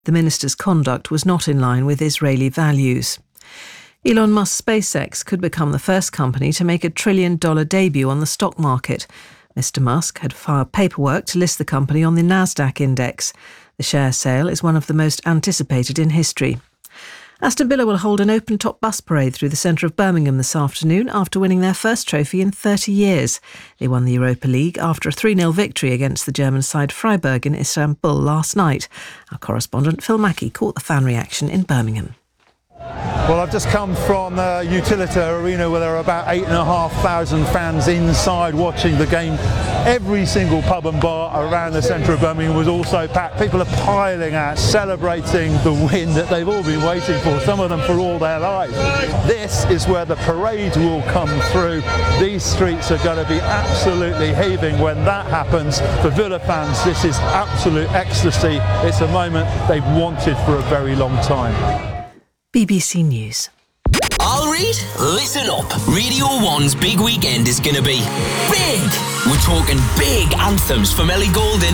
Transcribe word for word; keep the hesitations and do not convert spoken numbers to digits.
The minister's conduct was not in line with Israeli values. Elon Musk's SpaceX could become the first company to make a trillion-dollar debut on the stock market. Mister Musk had filed paperwork to list the company on the Nasdaq index. The share sale is one of the most anticipated in history. Aston Villa will hold an open-top bus parade through the centre of Birmingham this afternoon after winning their first trophy in thirty years. They won the Europa League after a three nil victory against the German side Freiburg in Istanbul last night. Our correspondent Phil Mackey caught the fan reaction in Birmingham. Well, I've just come from uh, Utilita Arena where there are about eight and a half thousand fans inside watching the game. Every single pub and bar around the centre of Birmingham was also packed. People are piling out, celebrating the win that they've all been waiting for, some of them for all their lives. This is where the parade will come through. These streets are going to be absolutely heaving when that happens. For Villa fans, this is absolute ecstasy. It's a moment they've wanted for a very long time. B B C News. I'll read. Listen up. Radio one's big weekend is going to be big. We're talking big anthems from Ellie Goulding